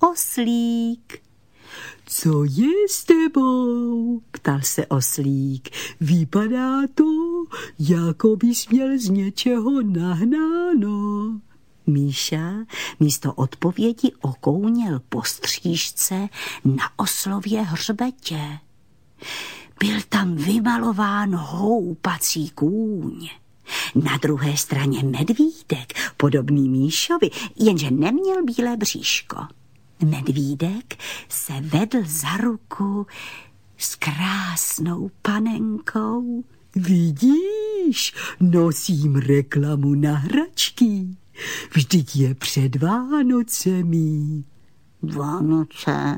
oslík. Co je s tebou? Ptal se oslík. Vypadá to, jako bys měl z něčeho nahnáno. Míša místo odpovědi okouněl po střížce na oslově hřbetě. Byl tam vymalován houpací kůň. Na druhé straně medvídek, podobný Míšovi, jenže neměl bílé bříško. Medvídek se vedl za ruku s krásnou panenkou. Vidíš, nosím reklamu na hračky. Vždyť je před Vánocemi. Vánoce?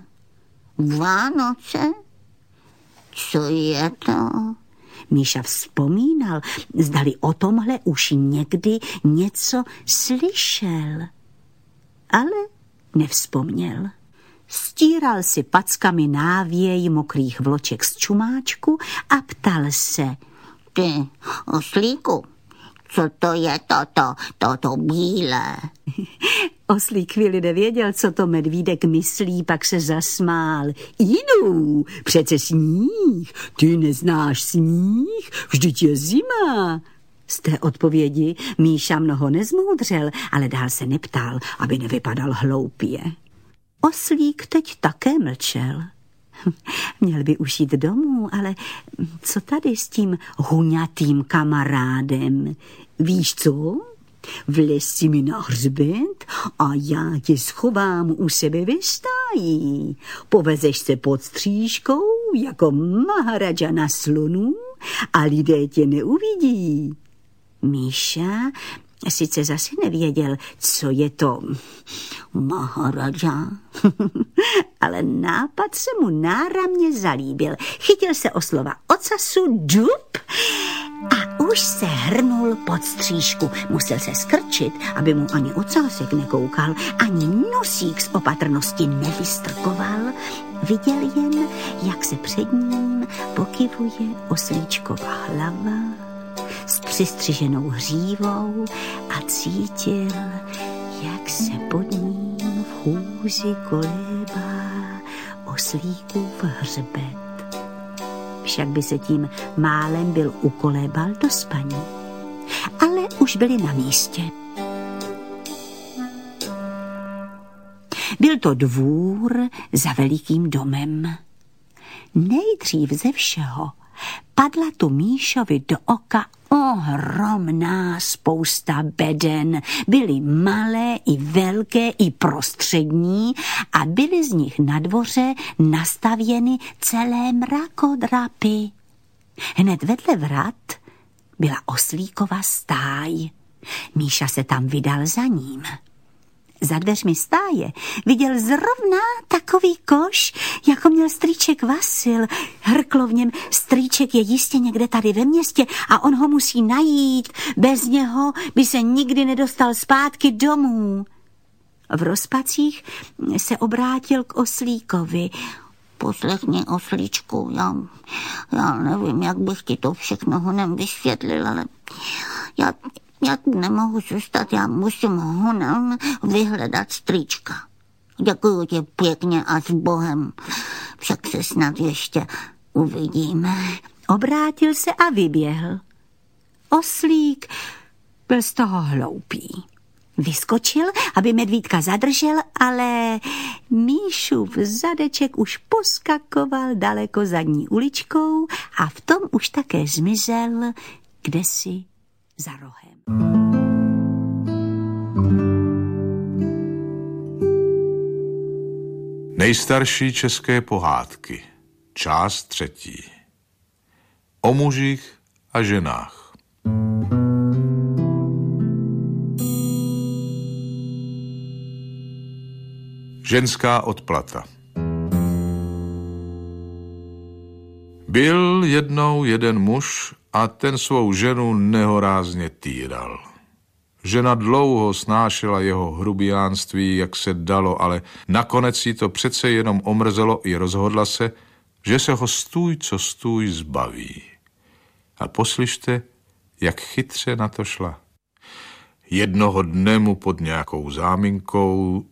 Vánoce? Co je to? Míša vzpomínal, zdali o tomhle už někdy něco slyšel. Ale nevzpomněl. Stíral si packami návěj mokrých vloček z čumáčku a ptal se. Ty, oslíku, co to je toto bílé? Oslík chvíli nevěděl, co to medvídek myslí, pak se zasmál. Jinu, přece sníh, ty neznáš sníh, vždyť je zima. Z té odpovědi Míša mnoho nezmoudřel, ale dál se neptal, aby nevypadal hloupě. Oslík teď také mlčel. Měl by už jít domů, ale co tady s tím huňatým kamarádem? Víš co? Vlez si mi na hřbet a já tě schovám u sebe ve stáji. Povezeš se pod střížkou jako Maharadža na slonu a lidé tě neuvidí. Míša sice zase nevěděl, co je to Maharadža, ale nápad se mu náramně zalíbil. Chytil se o slova ocasu, džup, a už se hrnul pod střížku. Musel se skrčit, aby mu ani ocásek nekoukal, ani nosík z opatrnosti nevystrkoval. Viděl jen, jak se před ním pokyvuje oslíčková hlava s přistřiženou hřívou a cítil, jak se pod ním v chůzi kolébá oslíkův hřbet. Však by se tím málem byl ukolébal do spaní. Ale už byli na místě. Byl to dvůr za velikým domem. Nejdřív ze všeho padla tu Míšovi do oka ohromná spousta beden. Byly malé i velké i prostřední a byly z nich na dvoře nastavěny celé mrakodrapy. Hned vedle vrat byla oslíkova stáj. Míša se tam vydal za ním. Za dveřmi stáje viděl zrovna takový koš, jako měl strýček Vasil. Hrklo v něm, strýček je jistě někde tady ve městě a on ho musí najít. Bez něho by se nikdy nedostal zpátky domů. V rozpacích se obrátil k oslíkovi. Poslechni, oslíčku, já nevím, jak bych ti to všechno honem vysvětlil, ale já tu nemohu zůstat, já musím honem vyhledat strýčka. Děkuju ti pěkně a s Bohem, však se snad ještě uvidíme. Obrátil se a vyběhl. Oslík byl z toho hloupý. Vyskočil, aby medvídka zadržel, ale Míšův zadeček už poskakoval daleko zadní uličkou a v tom už také zmizel kdesi za rohem. Nejstarší české pohádky. Část 3. O mužích a ženách. Ženská odplata. Byl jednou jeden muž a ten svou ženu nehorázně týral. Žena dlouho snášela jeho hrubiánství, jak se dalo, ale nakonec jí to přece jenom omrzelo i rozhodla se, že se ho stůj co stůj zbaví. A poslyšte, jak chytře na to šla. Jednoho dne mu pod nějakou záminkou